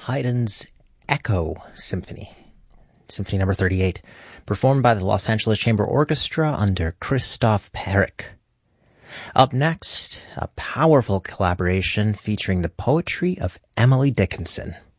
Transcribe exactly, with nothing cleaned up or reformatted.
Haydn's Echo Symphony, Symphony number thirty-eight, performed by the Los Angeles Chamber Orchestra under Christoph Perrick. Up next, a powerful collaboration featuring the poetry of Emily Dickinson.